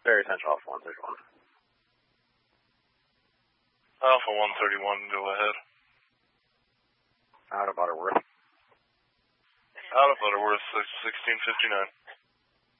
Very Central Alpha 131. Alpha 131, go ahead. Out of Butterworth. Out of Butterworth, 1659.